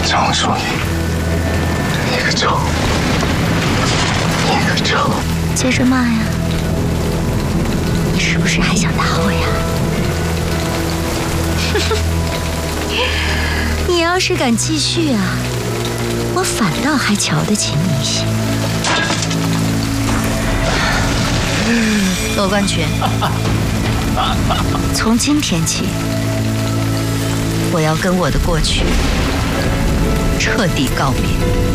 张淑仪，你个臭，你个臭！ 接着骂呀！你是不是还想打我呀？你要是敢继续啊，我反倒还瞧得起你一些。罗冠群，从今天起，我要跟我的过去彻底告别。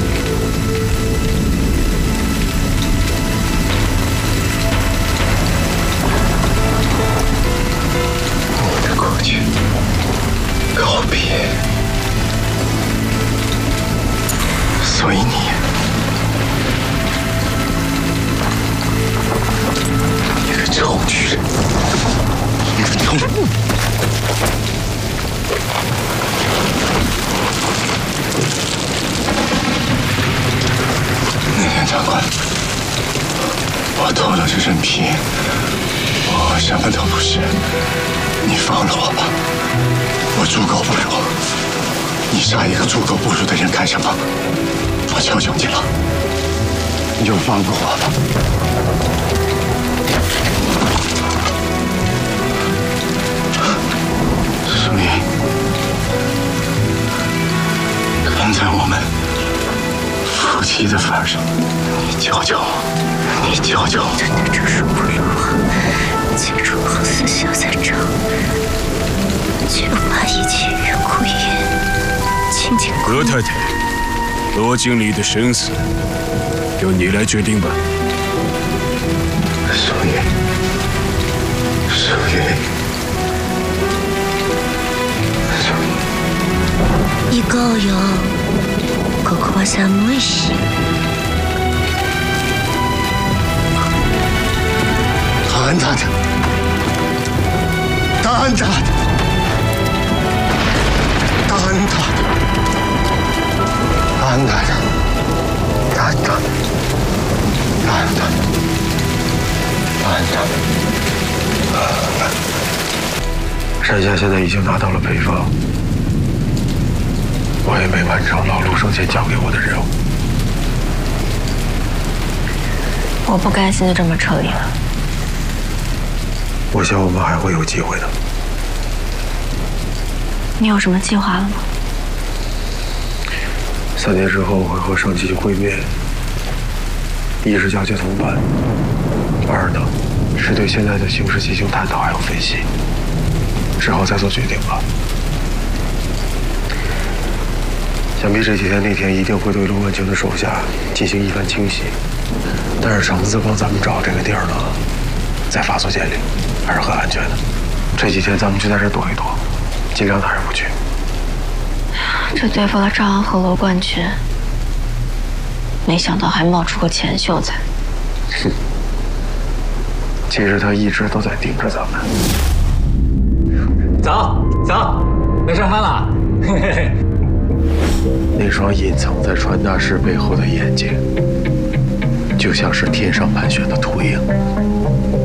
我的过去告别，所以你个臭女人，你个臭！那天长官，我偷了这人皮，我什么都不是，你放了我吧，我猪狗不如，你杀一个猪狗不如的人干什么？我求求你了，你就放了我吧。淑仪，看在我们夫妻的份上，你教教我，你教教我。 真的这是不如我，记住好似笑在这，就把一切越过越轻轻过。 罗太太，罗经理的生死由你来决定吧。 淑仪，淑仪。 이거요. 코코바 사무이시. 단단. 단단. 단단. 단단. 단단. 단단. 단단. 山下现在已经拿到了配方。我也没完成老陆生前交给我的任务。 我不甘心就这么撤离了。 我想我们还会有机会的。 你有什么计划了吗 ？3年之后我会和上级去会面，一是交接同伴，二呢是对现在的形势进行探讨还有分析，之后再做决定吧。想必这几天那天一定会对陆冠群的手下进行一番清洗，但是橙子帮咱们找这个地儿呢，在法所监里还是很安全的。这几天咱们就在这躲一躲，尽量哪儿也不去。 这对付了赵安和罗冠群，没想到还冒出个钱秀才。 哼，其实他一直都在盯着咱们。 走走，没上班了。嘿嘿嘿。 那双隐藏在传达室背后的眼睛，就像是天上盘旋的秃鹰。